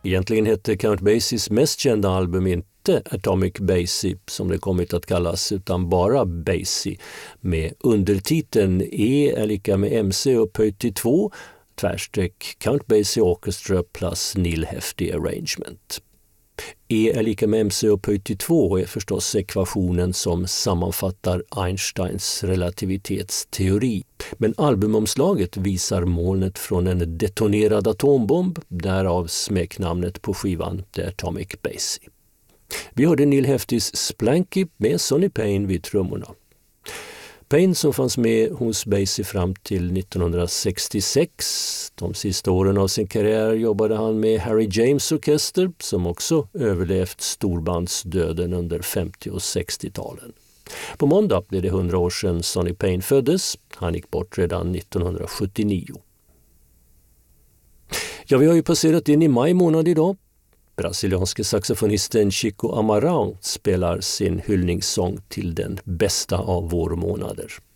Egentligen hette Count Basies mest kända album inte Atomic Basie som det kommit att kallas, utan bara Basie med undertiteln E är lika med MC upphöjt till 2, tvärstreck Count Basie Orchestra plus Neil Hefti Arrangement. E är lika med MC upphöjt till 2 är förstås ekvationen som sammanfattar Einsteins relativitetsteori. Men albumomslaget visar molnet från en detonerad atombomb, därav smeknamnet på skivan The Atomic Basie. Vi hörde Neil Heftis Splanky med Sonny Payne vid trummorna. Payne som fanns med hos Basie fram till 1966. De sista åren av sin karriär jobbade han med Harry James Orkester som också överlevt storbandsdöden under 50- och 60-talen. På måndag blev det 100 år sedan Sonny Payne föddes. Han gick bort redan 1979. Ja, vi har ju passerat in i maj månad idag. Brasilianske saxofonisten Chico Amarão spelar sin hyllningssång till den bästa av vårmånader.